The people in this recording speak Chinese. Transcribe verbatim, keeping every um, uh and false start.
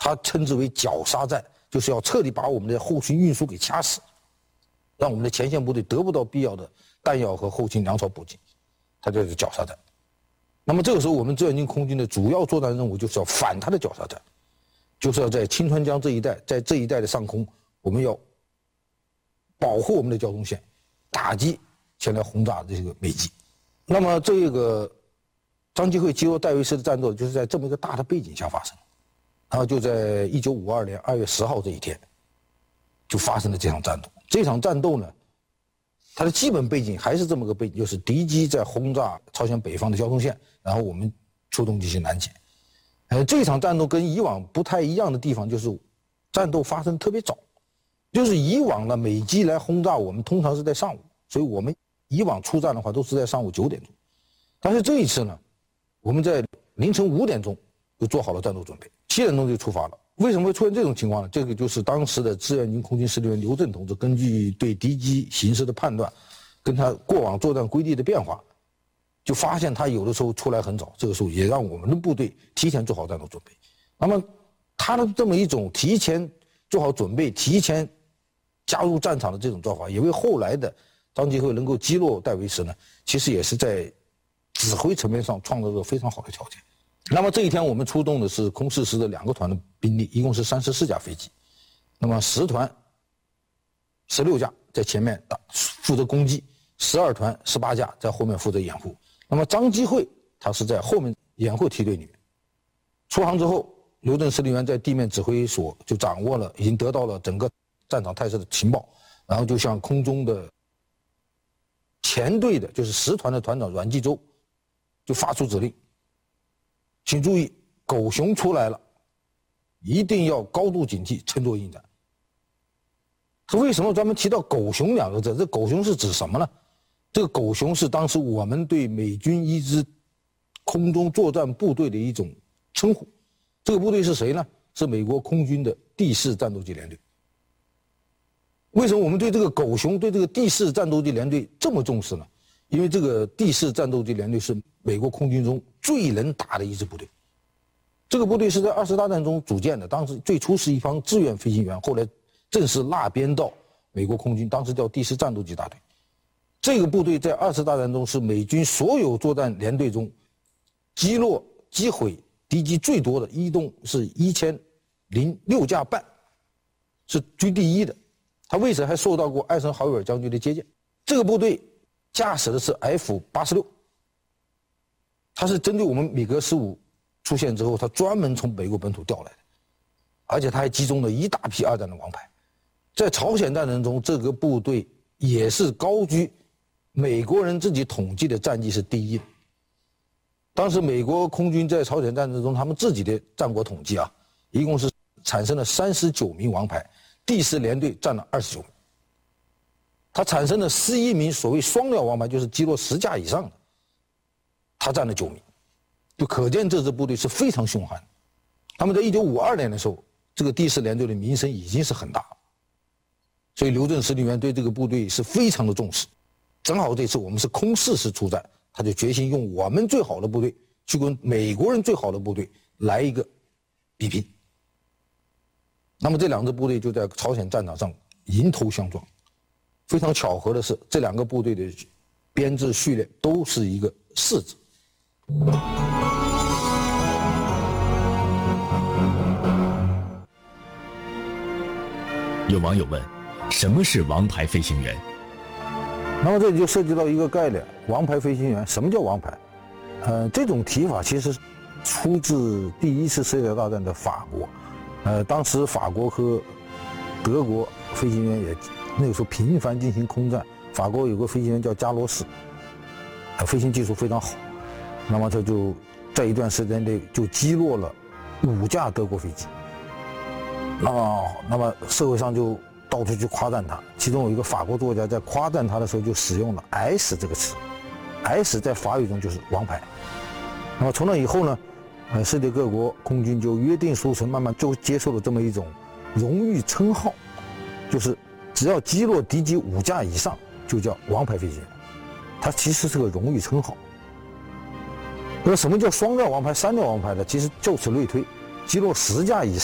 他称之为绞杀战，就是要彻底把我们的后勤运输给掐死，让我们的前线部队得不到必要的弹药和后勤粮草补给，它叫做绞杀战。那么这个时候，我们志愿军空军的主要作战任务就是要反他的绞杀战，就是要在清川江这一带，在这一带的上空，我们要保护我们的交通线，打击前来轰炸这个美机。那么这个张继会击落戴维斯的战斗，就是在这么一个大的背景下发生。然后就在一九五二年二月十号这一天，就发生了这场战斗。这场战斗呢，它的基本背景还是这么个背景，就是敌机在轰炸朝鲜北方的交通线，然后我们出动进行拦截。呃，这场战斗跟以往不太一样的地方就是，战斗发生特别早，就是以往呢美机来轰炸我们通常是在上午，所以我们以往出战的话都是在上午九点钟，但是这一次呢，我们在凌晨五点钟就做好了战斗准备，七点钟就出发了。为什么会出现这种情况呢？这个就是当时的志愿军空军司令员刘震同志根据对敌机形势的判断，跟他过往作战规律的变化，就发现他有的时候出来很早，这个时候也让我们的部队提前做好战斗准备。那么他的这么一种提前做好准备、提前加入战场的这种做法，也为后来的张继会能够击落戴维斯呢，其实也是在指挥层面上创造了非常好的条件。那么这一天我们出动的是空四师的两个团的兵力，一共是三十四架飞机。那么十团十六架在前面打负责攻击，十二团十八架在后面负责掩护。那么张继会他是在后面掩护梯队里面。出航之后，刘震司令员在地面指挥所就掌握了，已经得到了整个战场态势的情报，然后就向空中的前队的，就是十团的团长阮继洲就发出指令。请注意，狗熊出来了，一定要高度警惕，乘坐应战。他为什么专门提到狗熊两个字？这狗熊是指什么呢？这个狗熊是当时我们对美军一支空中作战部队的一种称呼。这个部队是谁呢？是美国空军的第四战斗机联队。为什么我们对这个狗熊、对这个第四战斗机联队这么重视呢？因为这个第四战斗机联队是美国空军中最能打的一支部队。这个部队是在二次大战中组建的，当时最初是一帮志愿飞行员，后来正式纳编到美国空军，当时叫第四战斗机大队。这个部队在二次大战中是美军所有作战联队中击落、击毁敌机最多的，一共是一千零六架半，是居第一的。他为此还受到过艾森豪威尔将军的接见。这个部队驾驶的是 F 八十六，它是针对我们米格十五出现之后，它专门从美国本土调来的，而且它还集中了一大批二战的王牌。在朝鲜战争中，这个部队也是高居美国人自己统计的战绩是第一的。当时美国空军在朝鲜战争中，他们自己的战果统计啊，一共是产生了三十九名王牌，第四联队占了二十九名。他产生了十一名所谓双料王牌，就是击落十架以上的，他占了九名，就可见这支部队是非常凶悍。他们在一九五二年的时候，这个第四联队的名声已经是很大了，所以刘震司令员对这个部队是非常的重视。正好这次我们是空四师出战，他就决心用我们最好的部队去跟美国人最好的部队来一个比拼。那么这两支部队就在朝鲜战场上迎头相撞。非常巧合的是，这两个部队的编制序列都是一个四字。 有网友问，什么是王牌飞行员？ 那么这里就涉及到一个概念，王牌飞行员。什么叫王牌？呃，这种提法其实出自第一次世界大战的法国。呃，当时法国和德国飞行员也那个时候频繁进行空战。法国有个飞行员叫加罗斯，飞行技术非常好，那么他就在一段时间内就击落了五架德国飞机。那么，那么社会上就到处去夸赞他。其中有一个法国作家在夸赞他的时候就使用了 S 这个词 ，S 在法语中就是王牌。那么从那以后呢，呃，世界各国空军就约定俗成，慢慢就接受了这么一种荣誉称号，就是只要击落敌机五架以上，就叫王牌飞行员。它其实是个荣誉称号。那么什么叫双料王牌、三料王牌呢？其实就此类推，击落十架以上